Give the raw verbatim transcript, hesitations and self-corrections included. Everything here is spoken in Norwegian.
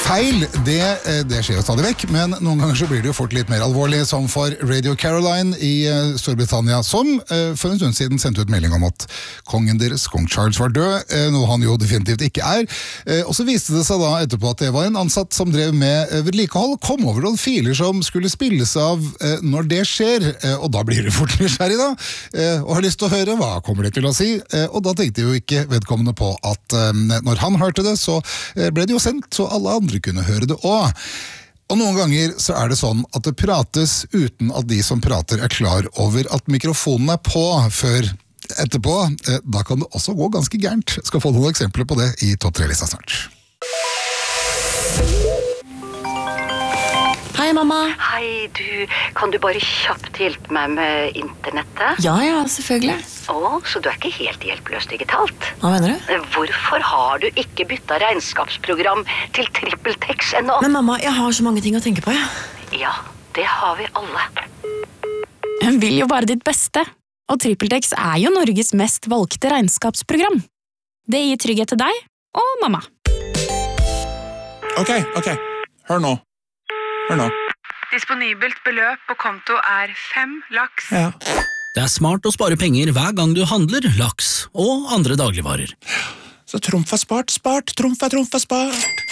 feil, det, det skjer jo stadig vekk, men noen ganger så blir det jo fort litt mer alvorlig, som for Radio Caroline i Storbritannia, som for en stund siden sendte ut melding om at kongen deres, kong Charles, var død, noe han jo definitivt ikke er. Og så viste det seg da etterpå at det var en ansatt som drev med vedlikehold, kom over noen filer som skulle spilles av når det skjer, og da blir det fort nysgjerrig da, og har lyst til å høre hva kommer det til å si, og da tenkte jo ikke vedkommende på at når han hørte det, så ble det jo sendt, så alle andre kunne høre det også. Og noen ganger så er det sånn at det prates uten at de som prater er klar over at mikrofonen er på før etterpå. Da kan det også gå ganske gærent. Jeg skal få noen eksempler på det i topp tre-lista snart. Hei, mamma. Hei, du. Kan du bare kjapt hjelpe meg med internettet? Ja, ja, selvfølgelig. Å, så du er ikke helt hjelpeløs digitalt? Hva mener du? Hvorfor har du ikke byttet regnskapsprogram til TrippelTex ennå? Men mamma, jeg har så mange ting å tenke på, ja. Ja, det har vi alle. Hun vil jo bare ditt beste. Og TrippelTex er jo Norges mest valgte regnskapsprogram. Det gir trygghet til deg og mamma. Ok, ok. Hør nå. Hør nå. Disponibelt beløp på konto er fem laks. Ja. Det er smart å spare penger hver gang du handler laks og andre dagligvarer. Så trumf er spart, spart, trumf er trumf er spart.